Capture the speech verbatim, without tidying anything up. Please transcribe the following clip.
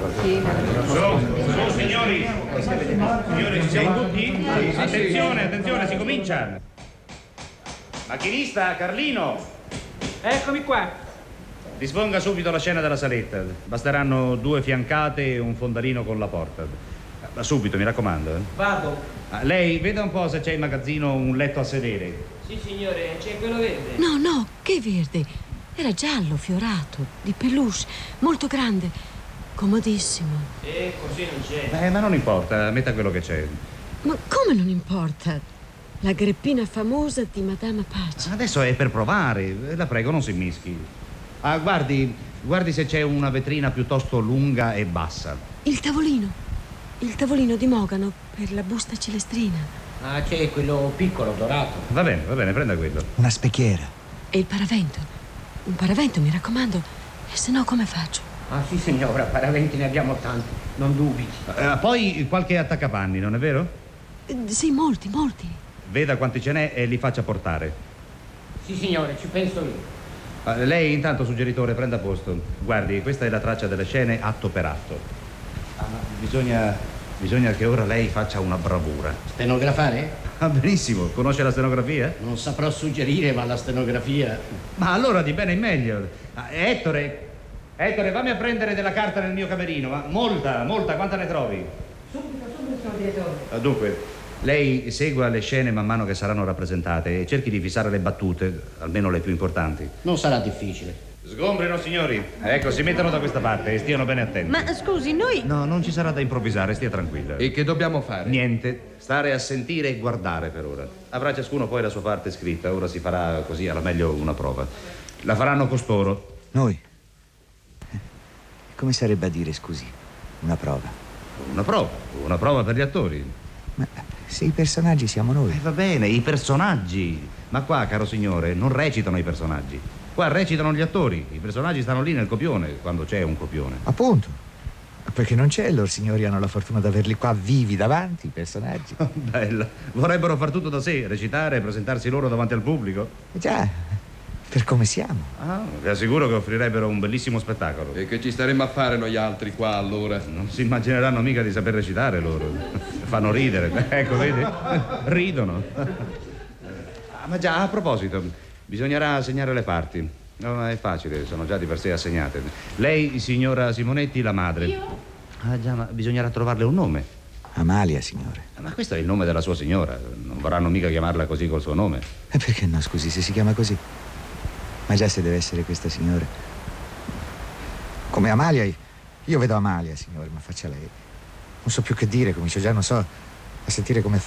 Su, su, signori. Signori, ci siamo tutti? Attenzione, attenzione, si comincia. Macchinista, Carlino. Eccomi qua. Disponga subito la scena della saletta. Basteranno due fiancate e un fondalino con la porta. Ma subito, mi raccomando. Eh. Vado. Ah, lei veda un po' se c'è in magazzino un letto a sedere. Sì, signore, c'è quello verde. No, no, che verde? Era giallo, fiorato, di peluche, molto grande, comodissimo. E così non c'è. Eh, ma non importa, metta quello che c'è. Ma come non importa? La greppina famosa di Madame Pace. Adesso è per provare, la prego, non si mischi. Ah, guardi, guardi se c'è una vetrina piuttosto lunga e bassa. Il tavolino, il tavolino di Mogano per la busta cilestrina. Ah, c'è quello piccolo, dorato. Va bene, va bene, prenda quello. Una specchiera. E il paravento. Un paravento, mi raccomando. E se no come faccio? Ah, sì, signora, paraventi ne abbiamo tanti, non dubiti. Eh, poi qualche attaccapanni, non è vero? Eh, sì, molti, molti. Veda quanti ce n'è e li faccia portare. Sì, signore, ci penso io. Ah, lei intanto, suggeritore, prenda posto. Guardi, questa è la traccia delle scene atto per atto. Ah, bisogna, bisogna che ora lei faccia una bravura. Stenografare? Ah, benissimo, conosce la stenografia? Non saprò suggerire, ma la stenografia... Ma allora di bene in meglio. Ah, Ettore, Ettore, fammi a prendere della carta nel mio camerino. Ma molta, molta, quanta ne trovi? Subito, subito, signor direttore. Ah, dunque, lei segua le scene man mano che saranno rappresentate e cerchi di fissare le battute, almeno le più importanti. Non sarà difficile. Sgombrino, signori. Ecco, si mettano da questa parte e stiano bene attenti. Ma scusi, noi... No, non ci sarà da improvvisare, stia tranquilla. E che dobbiamo fare? Niente, stare a sentire e guardare per ora. Avrà ciascuno poi la sua parte scritta, ora si farà così alla meglio una prova. La faranno costoro. Noi? Come sarebbe a dire, scusi, una prova? Una prova, una prova per gli attori. Ma se i personaggi siamo noi. Eh, va bene, i personaggi. Ma qua, caro signore, non recitano i personaggi. Qua recitano gli attori. I personaggi stanno lì nel copione, quando c'è un copione. Appunto. Perché non c'è, loro signori hanno la fortuna di averli qua vivi davanti, i personaggi. Oh, bella. Vorrebbero far tutto da sé, recitare e presentarsi loro davanti al pubblico. Eh già, per come siamo. Ah, vi assicuro che offrirebbero un bellissimo spettacolo. E che ci staremmo a fare noi altri qua allora? Non si immagineranno mica di saper recitare loro. Fanno ridere. Ecco, vedi? Ridono. Ah, ma già, a proposito, bisognerà segnare le parti. No, è facile, sono già di per sé assegnate. Lei, signora Simonetti, la madre. Io? Ah, già, ma bisognerà trovarle un nome. Amalia, signore. Ma questo è il nome della sua signora. Non vorranno mica chiamarla così col suo nome. E perché no, scusi, se si chiama così? Ma già se deve essere questa signora. Come Amalia, io vedo Amalia, signore, ma faccia lei. Non so più che dire, comincio già, non so, a sentire come